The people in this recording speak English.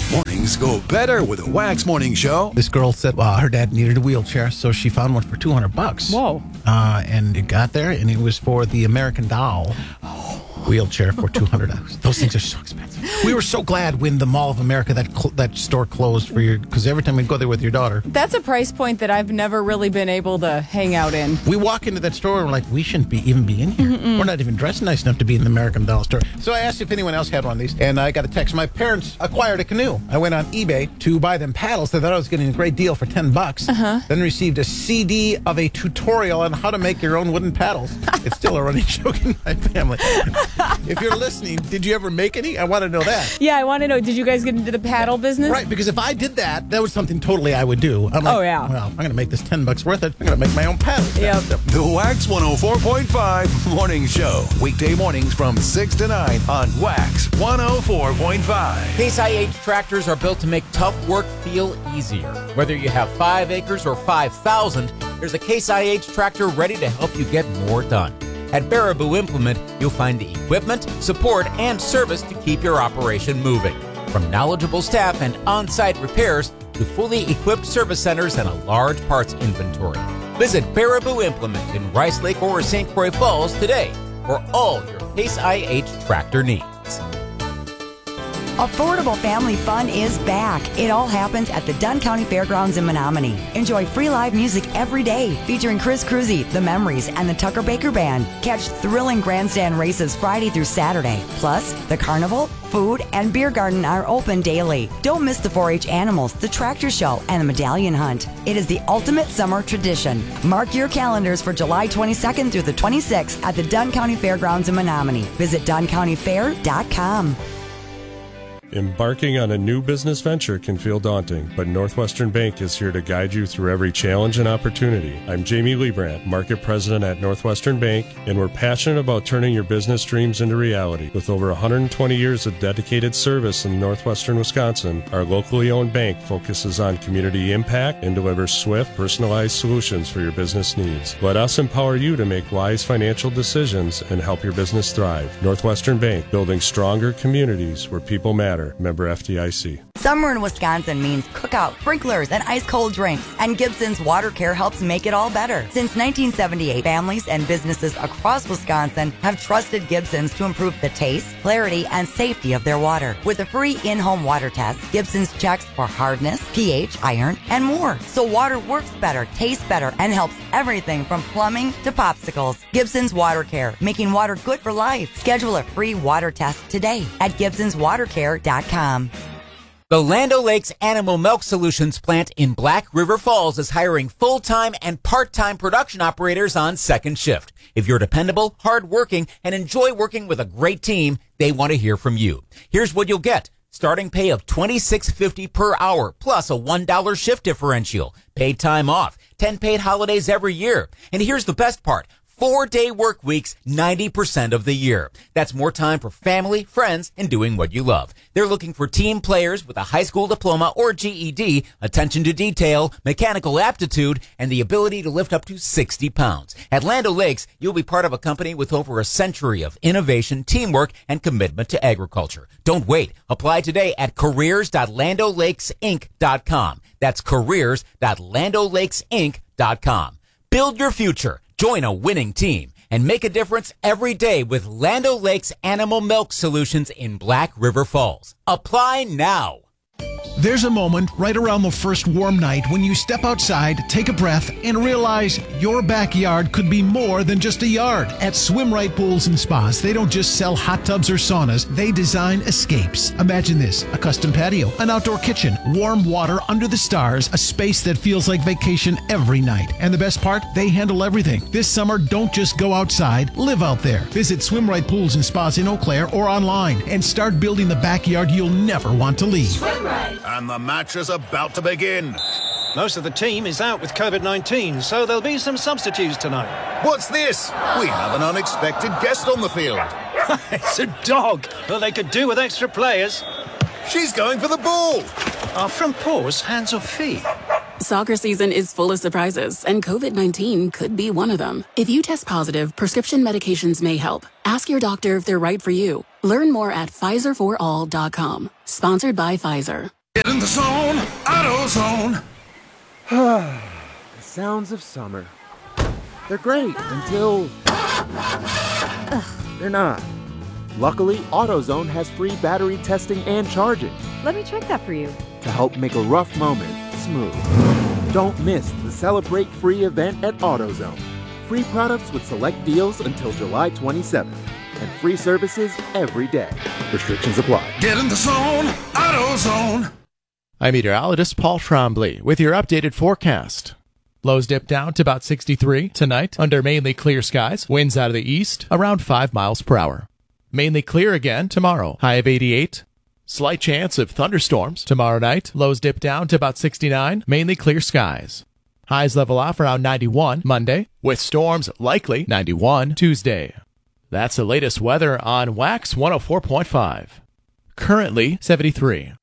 Mornings go better with a Wax Morning Show. This girl said, well, her dad needed a wheelchair, so she found one for $200. Whoa. And it got there, and it was for the American Doll wheelchair for $200. Those things are so expensive. We were so glad when the Mall of America, that store closed for your, because every time we'd go there with your daughter. That's a price point that I've never really been able to hang out in. We walk into that store and we're like, we shouldn't even be in here. We're not even dressed nice enough to be in the American Doll store. So I asked if anyone else had one of these, and I got a text. My parents acquired a canoe. I went on eBay to buy them paddles. They thought I was getting a great deal for $10. Then received a CD of a tutorial on how to make your own wooden paddles. It's still a running joke in my family. If you're listening, did you ever make any? I want to know that. Yeah, I want to know, did you guys get into the paddle business? Right, because if I did that, that was something totally I would do. I'm like, Oh, yeah. well, I'm going to make this $10 worth it. I'm going to make my own paddles. Yep. The Wax 104.5 Morning Show. Weekday mornings from 6 to 9 on Wax 104.5. Case IH tractors are built to make tough work feel easier. Whether you have 5 acres or 5,000, there's a Case IH tractor ready to help you get more done. At Baraboo Implement, you'll find the equipment, support, and service to keep your operation moving. From knowledgeable staff and on-site repairs to fully equipped service centers and a large parts inventory. Visit Baraboo Implement in Rice Lake or St. Croix Falls today for all your Case IH tractor needs. Affordable Family Fun is back. It all happens at the Dunn County Fairgrounds in Menominee. Enjoy free live music every day, featuring Chris Cruzy, The Memories, and the Tucker Baker Band. Catch thrilling grandstand races Friday through Saturday. Plus, the carnival, food, and beer garden are open daily. Don't miss the 4-H animals, the tractor show, and the medallion hunt. It is the ultimate summer tradition. Mark your calendars for July 22nd through the 26th at the Dunn County Fairgrounds in Menominee. Visit DunnCountyFair.com. Embarking on a new business venture can feel daunting, but Northwestern Bank is here to guide you through every challenge and opportunity. I'm Jamie Liebrandt, Market President at Northwestern Bank, and we're passionate about turning your business dreams into reality. With over 120 years of dedicated service in northwestern Wisconsin, our locally owned bank focuses on community impact and delivers swift, personalized solutions for your business needs. Let us empower you to make wise financial decisions and help your business thrive. Northwestern Bank, building stronger communities where people matter. Member FDIC. Summer in Wisconsin means cookout, sprinklers, and ice-cold drinks. And Gibson's Water Care helps make it all better. Since 1978, families and businesses across Wisconsin have trusted Gibson's to improve the taste, clarity, and safety of their water. With a free in-home water test, Gibson's checks for hardness, pH, iron, and more. So water works better, tastes better, and helps everything from plumbing to popsicles. Gibson's Water Care, making water good for life. Schedule a free water test today at Gibson'sWaterCare.com. The Land O'Lakes Animal Milk Solutions plant in Black River Falls is hiring full-time and part-time production operators on second shift. If you're dependable, hard-working, and enjoy working with a great team, they want to hear from you. Here's what you'll get. Starting pay of $26.50 per hour, plus a $1 shift differential. Paid time off. 10 paid holidays every year. And here's the best part. 4-day work weeks 90% of the year. That's more time for family, friends, and doing what you love. They're looking for team players with a high school diploma or GED, attention to detail, mechanical aptitude, and the ability to lift up to 60 pounds. At Land O'Lakes, you'll be part of a company with over a century of innovation, teamwork, and commitment to agriculture. Don't wait. Apply today at careers.landolakes.inc.com. That's careers.landolakes.inc.com. Build your future. Join a winning team and make a difference every day with Land O'Lakes Animal Milk Solutions in Black River Falls. Apply now. There's a moment right around the first warm night when you step outside, take a breath, and realize your backyard could be more than just a yard. At Swim Right Pools and Spas, they don't just sell hot tubs or saunas, they design escapes. Imagine this: a custom patio, an outdoor kitchen, warm water under the stars, a space that feels like vacation every night. And the best part, they handle everything. This summer, don't just go outside, live out there. Visit Swim Right Pools and Spas in Eau Claire or online and start building the backyard you'll never want to leave. Swim Right. And the match is about to begin. Most of the team is out with COVID-19, so there'll be some substitutes tonight. What's this? We have an unexpected guest on the field. It's a dog. Well, they could do with extra players. She's going for the ball. Are front paws hands or feet? Soccer season is full of surprises, and COVID-19 could be one of them. If you test positive, prescription medications may help. Ask your doctor if they're right for you. Learn more at PfizerForAll.com. Sponsored by Pfizer. Get in the zone, AutoZone. The sounds of summer. They're great until they're not. Luckily, AutoZone has free battery testing and charging Let me check that for you. to help make a rough moment smooth. Don't miss the Celebrate Free event at AutoZone. Free products with select deals until July 27th. And free services every day. Restrictions apply. Get in the zone, AutoZone. I'm meteorologist Paul Trombley with your updated forecast. Lows dip down to about 63 tonight under mainly clear skies. Winds out of the east around 5 miles per hour. Mainly clear again tomorrow. High of 88. Slight chance of thunderstorms tomorrow night. Lows dip down to about 69. Mainly clear skies. Highs level off around 91 Monday, with storms likely 91 Tuesday. That's the latest weather on Wax 104.5. Currently 73.